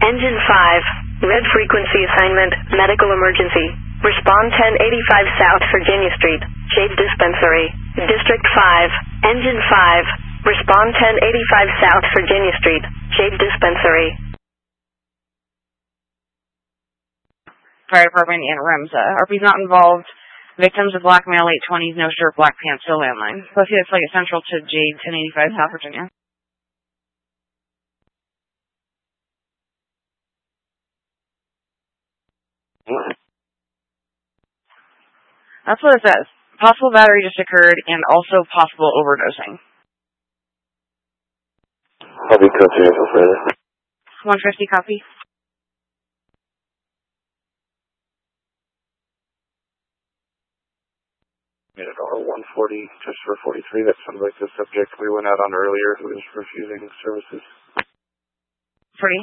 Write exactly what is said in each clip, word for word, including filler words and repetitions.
Engine five, red frequency assignment, medical emergency. Respond ten eighty-five South Virginia Street, Jade Dispensary. District five, Engine five, respond ten eighty-five South Virginia Street, Jade Dispensary. Fire Department and REMSA. R P's not involved. Victims of blackmail, eight twenties, no shirt, black pants, no landline. So I see it's like essential to Jade, ten eighty-five South Virginia. That's what it says. Possible battery just occurred and also possible overdosing. I'll be continuing for further. one fifty copy. Made it R one forty, just for forty-three. That sounds like the subject we went out on earlier who was refusing services. Free.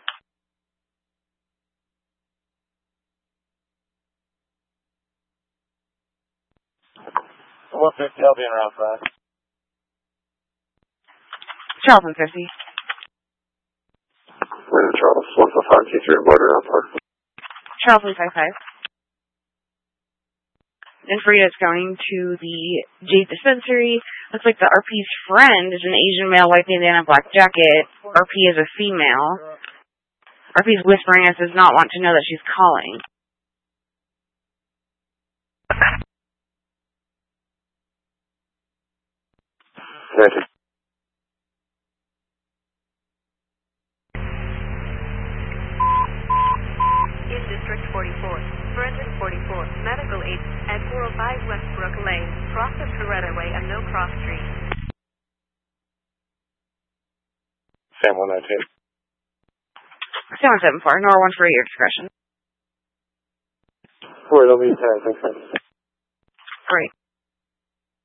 one fifty, I'll be in around five. Charles one fifty. Where's Charles? one five five, T three, border around park. Charles one five five. And Frida is going to the Jade Dispensary. Looks like the R P's friend is an Asian male, white bandana, black jacket. R P is a female. R P's whispering us does not want to know that she's calling. Gotcha. In District forty-four, Brendan forty-four, Medical aid at four oh five Westbrook Lane, cross of Coretta Way and No Cross Street. Sam one nineteen. Sam one seven four, Nor one for your discretion. Four, it'll be ten, thanks, man. Great.